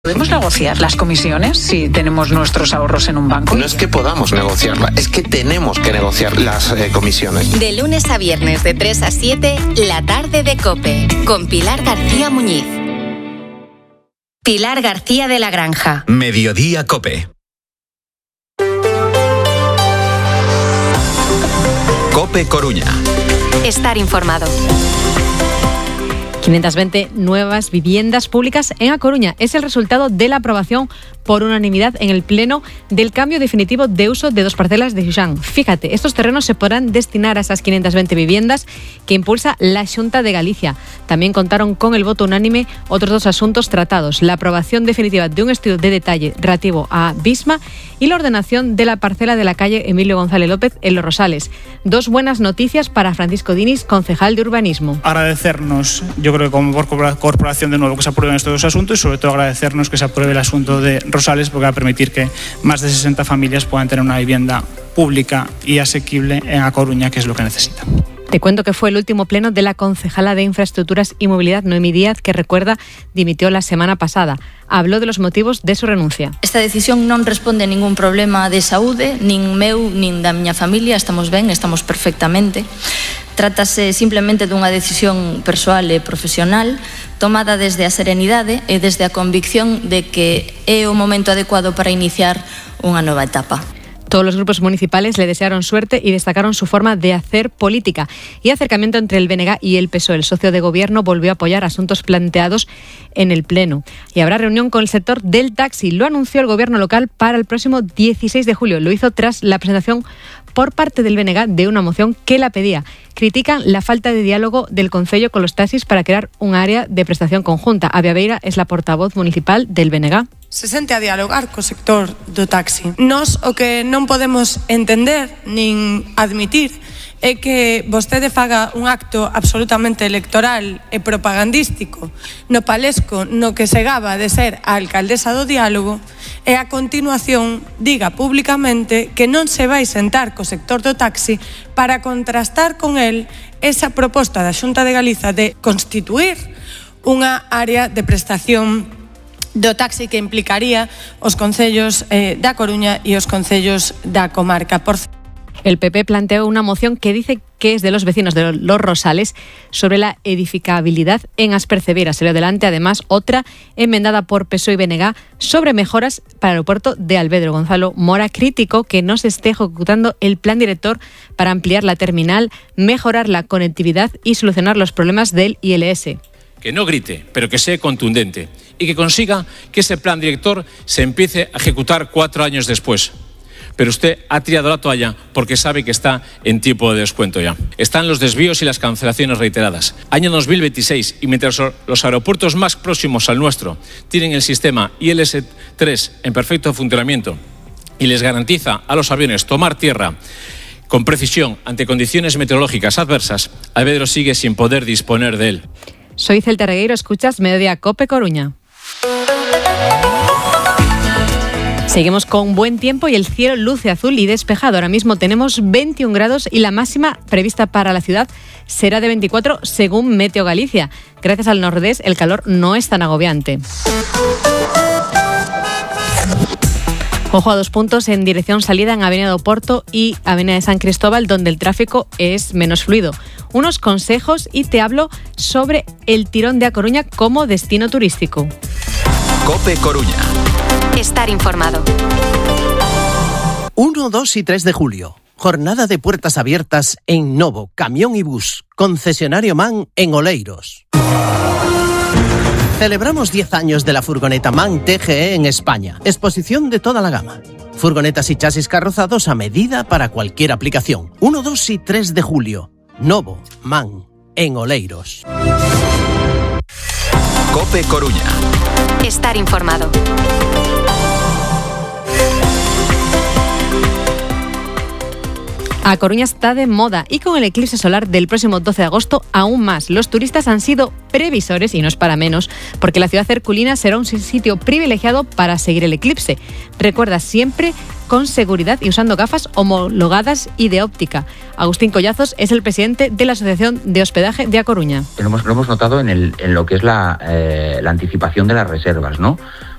¿Podemos negociar las comisiones si tenemos nuestros ahorros en un banco? No es que podamos negociarla, es que tenemos que negociar las comisiones. De lunes a viernes de 3 a 7, la tarde de COPE, con Pilar García Muñiz. Pilar García de la Granja. Mediodía COPE. COPE Coruña. Estar informado. 520 nuevas viviendas públicas en A Coruña. Es el resultado de la aprobación por unanimidad en el Pleno del cambio definitivo de uso de 2 parcelas de Xuxán. Fíjate, estos terrenos se podrán destinar a esas 520 viviendas que impulsa la Xunta de Galicia. También contaron con el voto unánime otros 2 asuntos tratados: la aprobación definitiva de un estudio de detalle relativo a Bisma y la ordenación de la parcela de la calle Emilio González López en Los Rosales. 2 buenas noticias para Francisco Diniz, concejal de Urbanismo. Agradecernos, yo creo que como corporación de nuevo, que se aprueben estos 2 asuntos, y sobre todo agradecernos que se apruebe el asunto de Rosales, porque va a permitir que más de 60 familias puedan tener una vivienda pública y asequible en A Coruña, que es lo que necesitan. Te cuento que fue el último pleno de la concejala de Infraestructuras y Movilidad, Noemí Díaz, que, recuerda, dimitió la semana pasada. Habló de los motivos de su renuncia. Esta decisión non responde a ningún problema de saúde, nin meu, nin da miña familia. Estamos ben, estamos perfectamente. Trátase simplemente dunha decisión persoal e profesional tomada desde a serenidade e desde a convicción de que é o momento adecuado para iniciar unha nova etapa. Todos los grupos municipales le desearon suerte y destacaron su forma de hacer política y acercamiento entre el BNG y el PSOE. El socio de gobierno volvió a apoyar asuntos planteados en el Pleno. Y habrá reunión con el sector del taxi. Lo anunció el gobierno local para el próximo 16 de julio. Lo hizo tras la presentación por parte del BNG de una moción que la pedía. Critican la falta de diálogo del Concello con los taxis para crear un área de prestación conjunta. Avia Beira es la portavoz municipal del BNG. Se sente a dialogar co sector do taxi. Nós o que non podemos entender nin admitir é que vostede faga un acto absolutamente electoral e propagandístico no palesco no que se gaba de ser a alcaldesa do diálogo e a continuación diga públicamente que non se vai sentar co sector do taxi para contrastar con el esa proposta da Xunta de Galiza de constituir unha área de prestación do taxi que implicaría os concellos da Coruña e os concellos da comarca. El PP planteó una moción que dice que es de los vecinos de Los Rosales sobre la edificabilidad en Aspercebera. Se le adelante además otra enmendada por PSOE y BNG sobre mejoras para el aeropuerto de Alvedro. Gonzalo Mora criticó que no se esté ejecutando el plan director para ampliar la terminal, mejorar la conectividad y solucionar los problemas del ILS. Que no grite, pero que sea contundente y que consiga que ese plan director se empiece a ejecutar 4 años después. Pero usted ha tirado la toalla porque sabe que está en tiempo de descuento ya. Están los desvíos y las cancelaciones reiteradas. Año 2026, y mientras los aeropuertos más próximos al nuestro tienen el sistema ILS-3 en perfecto funcionamiento y les garantiza a los aviones tomar tierra con precisión ante condiciones meteorológicas adversas, Alvedro sigue sin poder disponer de él. Soy Celta Regueiro, escuchas Mediodía COPE Coruña. Seguimos con buen tiempo y el cielo luce azul y despejado. Ahora mismo tenemos 21 grados y la máxima prevista para la ciudad será de 24 según Meteo Galicia. Gracias al nordés el calor no es tan agobiante. Ojo a 2 puntos en dirección salida en Avenida do Porto y Avenida de San Cristóbal, donde el tráfico es menos fluido. Unos consejos y te hablo sobre el Tirón de A Coruña como destino turístico. COPE Coruña. Estar informado. 1, 2 y 3 de julio. Jornada de puertas abiertas en Novo, Camión y Bus. Concesionario MAN en Oleiros. Celebramos 10 años de la furgoneta MAN TGE en España. Exposición de toda la gama. Furgonetas y chasis carrozados a medida para cualquier aplicación. 1, 2 y 3 de julio. Novo, MAN, en Oleiros. COPE Coruña. Estar informado. A Coruña está de moda y con el eclipse solar del próximo 12 de agosto aún más. Los turistas han sido previsores y no es para menos, porque la ciudad herculina será un sitio privilegiado para seguir el eclipse. Recuerda, siempre con seguridad y usando gafas homologadas y de óptica. Agustín Collazos es el presidente de la Asociación de Hospedaje de A Coruña. Lo hemos notado en lo que es la anticipación de las reservas, ¿no?